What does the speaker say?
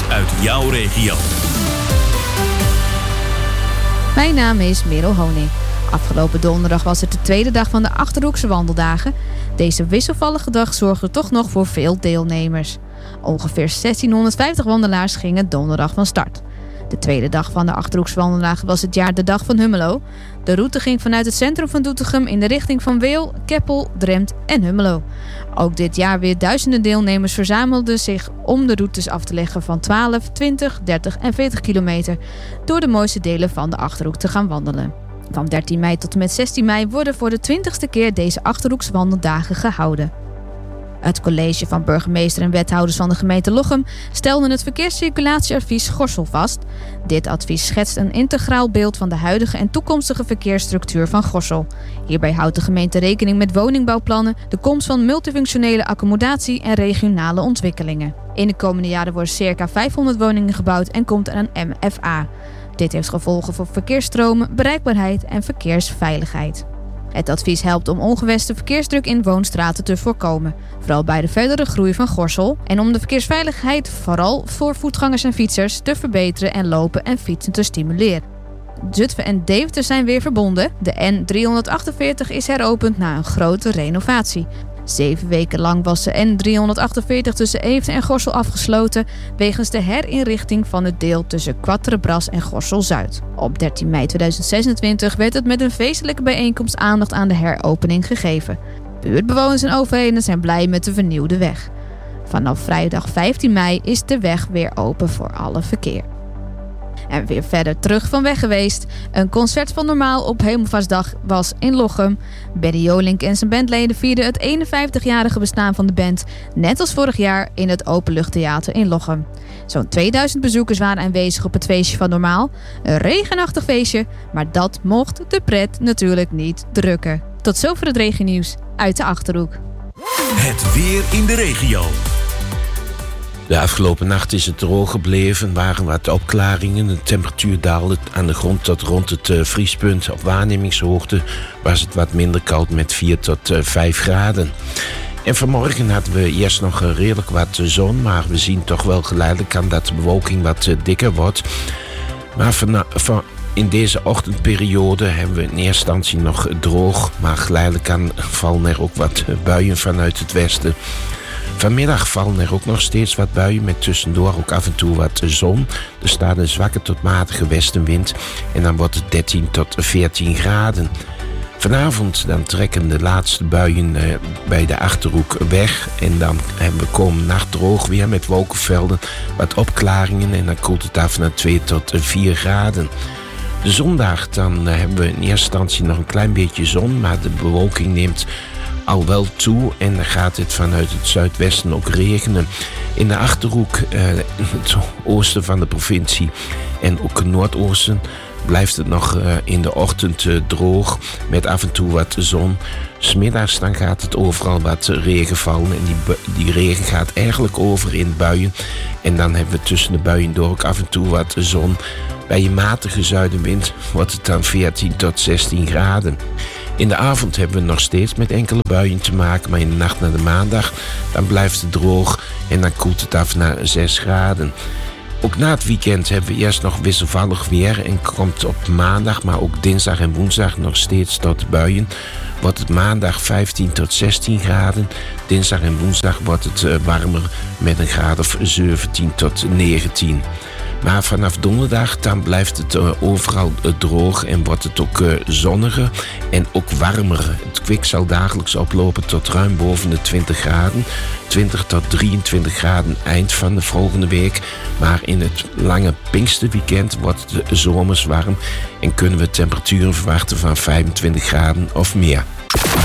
uit jouw regio. Mijn naam is Merel Honing. Afgelopen donderdag was het de tweede dag van de Achterhoekse wandeldagen. Deze wisselvallige dag zorgde toch nog voor veel deelnemers. Ongeveer 1650 wandelaars gingen donderdag van start. De tweede dag van de Achterhoekse wandeldagen was het jaar de Dag van Hummelo. De route ging vanuit het centrum van Doetinchem in de richting van Weel, Keppel, Drempt en Hummelo. Ook dit jaar weer duizenden deelnemers verzamelden zich om de routes af te leggen van 12, 20, 30 en 40 kilometer door de mooiste delen van de Achterhoek te gaan wandelen. Van 13 mei tot en met 16 mei worden voor de 20ste keer deze Achterhoekse wandeldagen gehouden. Het college van burgemeester en wethouders van de gemeente Lochem stelde het verkeerscirculatieadvies Gorssel vast. Dit advies schetst een integraal beeld van de huidige en toekomstige verkeersstructuur van Gorssel. Hierbij houdt de gemeente rekening met woningbouwplannen, de komst van multifunctionele accommodatie en regionale ontwikkelingen. In de komende jaren worden circa 500 woningen gebouwd en komt er een MFA. Dit heeft gevolgen voor verkeersstromen, bereikbaarheid en verkeersveiligheid. Het advies helpt om ongewenste verkeersdruk in woonstraten te voorkomen, vooral bij de verdere groei van Gorssel, en om de verkeersveiligheid vooral voor voetgangers en fietsers te verbeteren en lopen en fietsen te stimuleren. Zutphen en Deventer zijn weer verbonden. De N348 is heropend na een grote renovatie. 7 weken lang was de N348 tussen Eefde en Gorssel afgesloten wegens de herinrichting van het deel tussen Quatrebras en Gorssel-Zuid. Op 13 mei 2026 werd het met een feestelijke bijeenkomst aandacht aan de heropening gegeven. Buurtbewoners en overheden zijn blij met de vernieuwde weg. Vanaf vrijdag 15 mei is de weg weer open voor alle verkeer. En weer verder terug van weg geweest. Een concert van Normaal op Hemelvaartsdag was in Lochem. Benny Jolink en zijn bandleden vierden het 51-jarige bestaan van de band, net als vorig jaar, in het Openluchttheater in Lochem. Zo'n 2000 bezoekers waren aanwezig op het feestje van Normaal. Een regenachtig feestje, maar dat mocht de pret natuurlijk niet drukken. Tot zover het regennieuws uit de Achterhoek. Het weer in de regio. De afgelopen nacht is het droog gebleven, waren wat opklaringen. De temperatuur daalde aan de grond tot rond het vriespunt. Op waarnemingshoogte was het wat minder koud met 4 tot 5 graden. En vanmorgen hadden we eerst nog redelijk wat zon, maar we zien toch wel geleidelijk aan dat de bewolking wat dikker wordt. Maar in deze ochtendperiode hebben we in eerste instantie nog droog, maar geleidelijk aan vallen er ook wat buien vanuit het westen. Vanmiddag vallen er ook nog steeds wat buien met tussendoor ook af en toe wat zon. Er staat een zwakke tot matige westenwind en dan wordt het 13 tot 14 graden. Vanavond dan trekken de laatste buien bij de Achterhoek weg. En dan hebben we komende nacht droog weer met wolkenvelden, wat opklaringen en dan koelt het af naar 2 tot 4 graden. De zondag dan hebben we in eerste instantie nog een klein beetje zon, maar de bewolking neemt al wel toe en dan gaat het vanuit het zuidwesten ook regenen. In de Achterhoek, het oosten van de provincie en ook het noordoosten, blijft het nog in de ochtend droog met af en toe wat zon. 'S Middags dan gaat het overal wat regen vallen en die regen gaat eigenlijk over in buien. En dan hebben we tussen de buien door ook af en toe wat zon. Bij een matige zuidenwind wordt het dan 14 tot 16 graden. In de avond hebben we nog steeds met enkele buien te maken, maar in de nacht naar de maandag dan blijft het droog en dan koelt het af naar 6 graden. Ook na het weekend hebben we eerst nog wisselvallig weer en komt op maandag, maar ook dinsdag en woensdag nog steeds tot buien. Wordt het maandag 15 tot 16 graden. Dinsdag en woensdag wordt het warmer met een graad of 17 tot 19. Maar vanaf donderdag dan blijft het overal droog en wordt het ook zonniger en ook warmer. Het kwik zal dagelijks oplopen tot ruim boven de 20 graden. 20 tot 23 graden eind van de volgende week. Maar in het lange Pinksterweekend wordt het zomers warm en kunnen we temperaturen verwachten van 25 graden of meer.